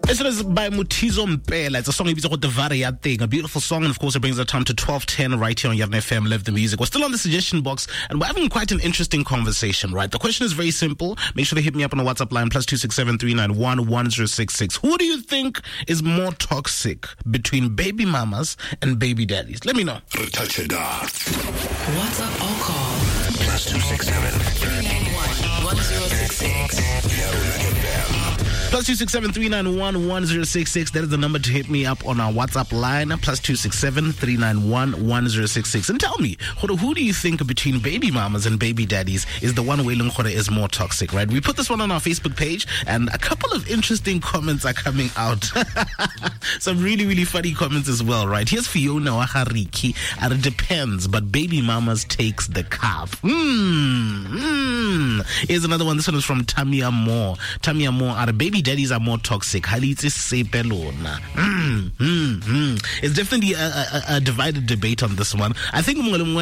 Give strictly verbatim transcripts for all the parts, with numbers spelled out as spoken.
This is by Mutizo Mpela. It's a song about the Varia thing. A beautiful song, and of course it brings the time to twelve ten right here on Yarn F M, Live the Music. We're still on the suggestion box, and we're having quite an interesting conversation, right? The question is very simple. Make sure to hit me up on the WhatsApp line, plus two six seven three nine one one zero six six. Who do you think is more toxic between baby mamas and baby daddies? Let me know. WhatsApp or call. Plus two six seven three nine one one zero six six. Plus two six seven three nine one one zero six six. That is the number to hit me up on our WhatsApp line. Plus two six seven three nine one one zero six six. And tell me, who do you think between baby mamas and baby daddies is the one way is more toxic, right? We put this one on our Facebook page, and a couple of interesting comments are coming out. Some really, really funny comments as well, right? Here's Fiona Wahariki. And it depends, but baby mamas takes the cup. Hmm. Hmm. Here's another one. This one is from Tamia Moore. Tamia Moore, are baby daddies are more toxic. Mm, mm, mm. It's definitely a, a, a divided debate on this one. I think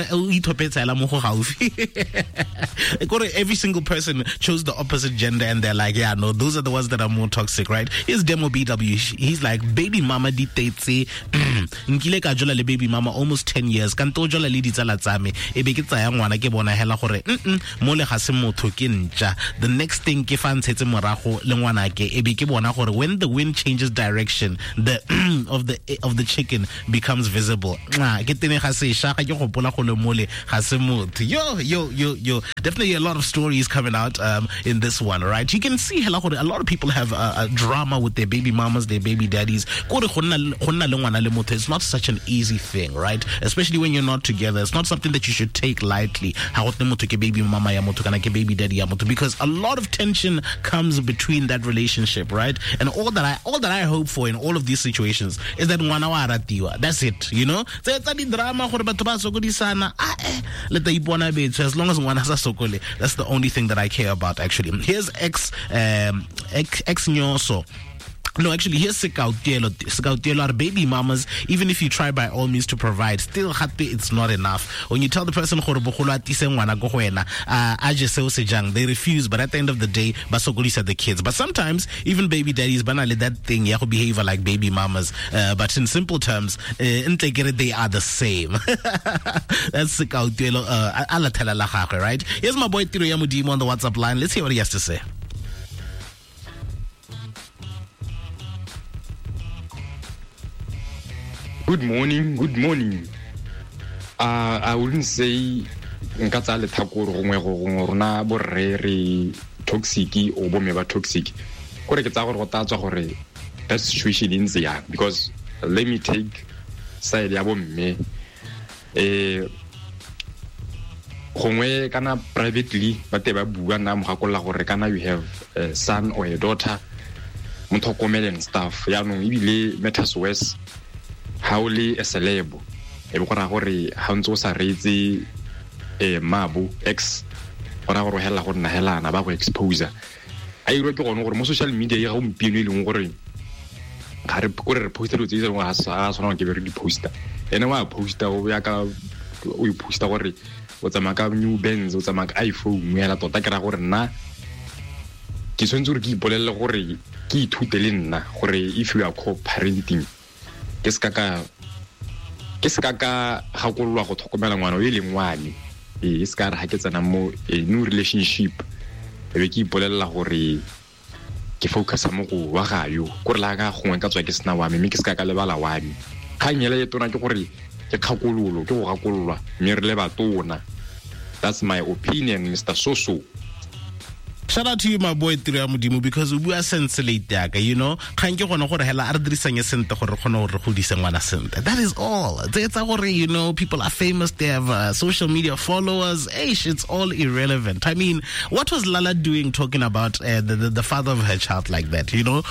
every single person chose the opposite gender, and they're like, yeah, no, those are the ones that are more toxic, right? Here's Demo B W. He's like, baby mama di tetse nkile ka jola le baby mama almost ten years. Kanto jola le ditsala tsame e be ke tsaya ngwana ke bona hela gore mm mo le ga se motho ke ntja. The next thing ke fa ntshetse morago le ngwana ke e be ke bona gore when the wind changes direction, the of the of the chicken becomes visible. Ke tene ga se sha ga ke gopola go le mole ga se motho. Yo yo yo yo. Definitely a lot of stories coming out um, in this one, right? You can see hela gore a lot of people have a, a drama with their baby mamas, their baby daddies. It's not such an easy thing, right? Especially when you're not together. It's not something that you should take lightly. Baby mama baby daddy, because a lot of tension comes between that relationship, right? And all that I all that I hope for in all of these situations is that one hour that's it, you know? As long as one has a sokole, that's the only thing that I care about, actually. Here's ex um ex ex nyoso. No, actually, here's Sikautielo. Sikautielo are baby mamas. Even if you try by all means to provide, still happy it's not enough. When you tell the person they refuse, but at the end of the day, basogolisa the kids. But sometimes, even baby daddies, banally that thing, you behave like baby mamas. Uh, but in simple terms, uh, they are the same. That's Sikautielo. Uh, right? Here's my boy Tiro Yamudimo on the WhatsApp line. Let's hear what he has to say. Good morning, good morning. Uh, I wouldn't say nkatsa le thakoro gongwe go rona bo re re toxic o bo me ba toxic. Gore ke tsa gore go tatswa gore that situation in there, because let me take side ya bo me eh gongwe kana privately ba te ba bua na mo gakolla gore kana you have a son or a daughter mothokomele and stuff ya no ibile matters worse how le a celeb e bo gora gore ha ntse o sa reetse e mabu ex gora gore hela go nna helana ba go exposure a iro ke gone gore mo social media ya go mpino ile ngwe gore ga re gore re poster o tsitse ngwa sa sona ke be re di poster ene wa poster o ya ka o poster gore o tsamaka new Benz o tsamaka iPhone ya la tota ke ra gore nna ke swentse gore ke ipolelle gore ke ithute le nna gore if you are co-parenting ke ska ka ke ska ka ga go lwa go tlhokomela ngwana o ile ngwane e ska re ha ke tsena mo a new relationship e be ke ipolella gore ke focus mo go wa gayo gore la ga gongwe ka tswa ke sna wa me me ke ska ka lebala wa me ga nyela ye tona ke gore ke khakololo ke go gakololwa me re le batona. That's my opinion, Mister Soso. Shout out to you, my boy Tiro Yamudimo, because we are sensitive, you know. That is all. You know, people are famous, they have uh, social media followers. Eish, it's all irrelevant. I mean, what was Lala doing talking about uh, the, the the father of her child like that? You know,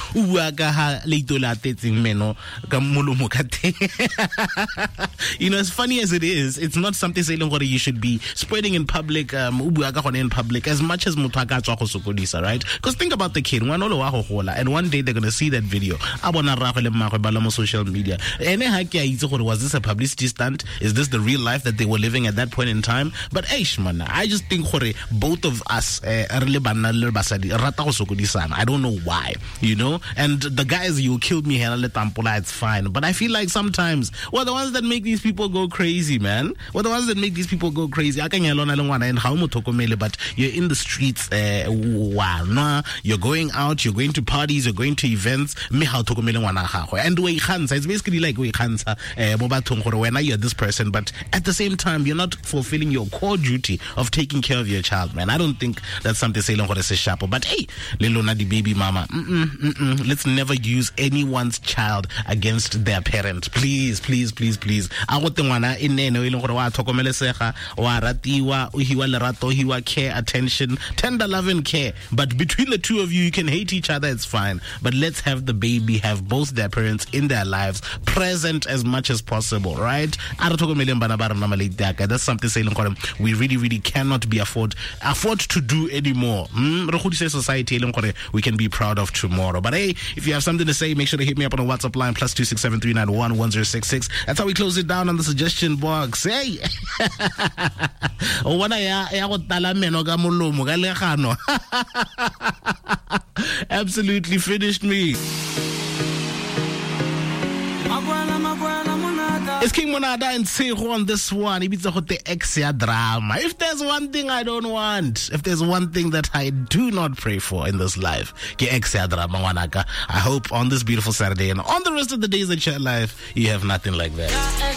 you know, as funny as it is, it's not something saying what you should be spreading in public. Um, in public as much as go sokodisa, right? Because think about the kid, ngwanolo wa go gola, and one day they're going to see that video. A bona rragwe le mmagwe ba la mo social media. Ene ha ke a itse gore was this a publicity stunt? Is this the real life that they were living at that point in time? But eish man, I just think gore both of us eh, re le banna le basadi rata go sokodisana. I don't know why, you know? And the guys, you killed me here, it's fine. But I feel like sometimes we're the ones that make these people go crazy, man. We're the ones that make these people go crazy. But you're in the streets, uh, you're going out, you're going to parties, you're going to events. And it's basically like you're this person, but at the same time, you're not fulfilling your core duty of taking care of your child, man. I don't think that's something say sharp. But hey, Lelona the baby mama, mm-mm, mm-mm. Let's never use anyone's child against their parent. Please, please, please, please. I want the one in there, care, attention, tender love and care. But between the two of you, you can hate each other, it's fine. But let's have the baby have both their parents in their lives present as much as possible, right? That's something saying we really, really cannot be afford afford to do anymore. Hmm? Society we can be proud of tomorrow. But hey, if you have something to say, make sure to hit me up on the WhatsApp line plus two six seven three nine one one zero six six. That's how we close it down on the suggestion box. Hey, absolutely finished me. It's King Monada and Seho on this one. Drama. If there's one thing I don't want, if there's one thing that I do not pray for in this life, I hope on this beautiful Saturday and on the rest of the days that you're alive, you have nothing like that.